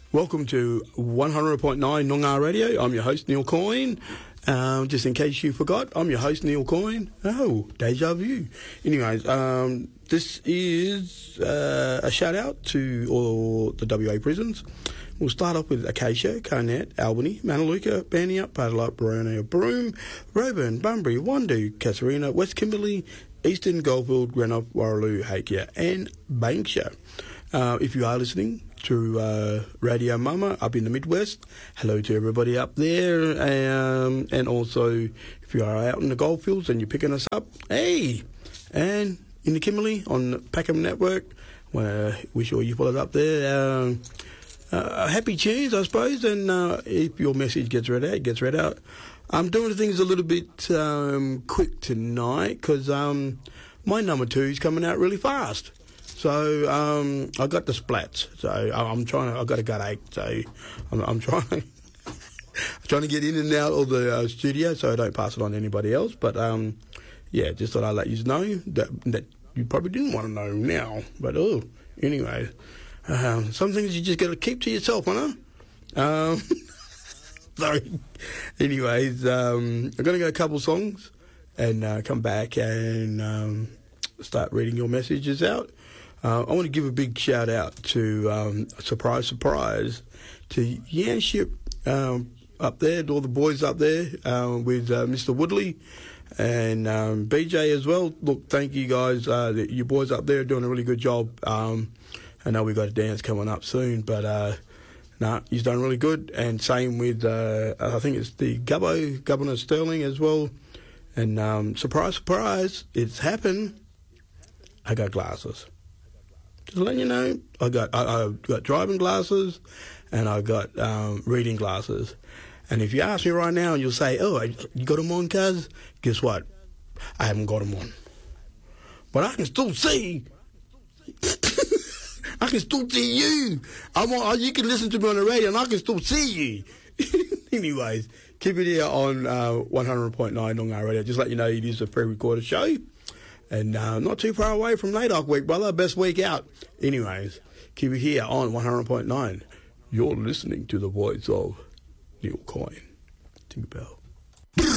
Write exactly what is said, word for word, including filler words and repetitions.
Welcome to one hundred point nine Noongar Radio. I'm your host, Neil Coyne. Um, just in case you forgot, I'm your host, Neil Coyne. Oh, deja vu. Anyways, um, this is uh, a shout-out to all the W A prisons. We'll start off with Acacia, Carnet, Albany, Manaluka, Banyup, Padalup, Boronia, Broome, Roebourne, Bunbury, Wandoo, Casuarina, West Kimberley, Eastern, Goldfield, Greenock, Warraloo, Hakea and Banksia. Uh, if you are listening through uh, Radio Mama up in the Midwest, hello to everybody up there. Um, and also, if you are out in the goldfields and you're picking us up, hey! And in the Kimberley on the Packham Network, well, wish all you fellas up there um, uh, happy tunes, I suppose. And uh, if your message gets read out, it gets read out. I'm doing things a little bit um, quick tonight because um, my number two is coming out really fast. So um, I got the splats. So I'm trying to. I got a gut ache. So I'm, I'm trying. I'm trying to get in and out of the uh, studio so I don't pass it on to anybody else. But um, yeah, just thought I'd let you know that that you probably didn't want to know now. But oh, anyway, um, some things you just got to keep to yourself, you know. Um, sorry. Anyways, um, I'm gonna go a couple songs and uh, come back and um, start reading your messages out. Uh, I want to give a big shout out to, um, surprise, surprise, to Yanship um, up there, to all the boys up there uh, with uh, Mister Woodley and um, B J as well. Look, thank you guys. Uh, the, you boys up there are doing a really good job. Um, I know we've got a dance coming up soon, but uh, no, nah, you've done really good. And same with, uh, I think it's the Gubbo, Governor Sterling as well. And um, surprise, surprise, it's happened. I got glasses. Just letting you know, I got I, I got driving glasses, and I got um, reading glasses. And if you ask me right now, and you'll say, "Oh, you got them on, cuz?" Guess what? I haven't got them on, but I can still see. I can still see you. I'm on. You can listen to me on the radio, and I can still see you. Anyways, keep it here on uh, one hundred point nine Noongar Radio. Just let you know it is a pre-recorded show. And uh, not too far away from NAIDOC week, brother. Best week out. Anyways, keep it here on one hundred point nine. You're listening to the voice of Neil Coyne. Tinkerbell.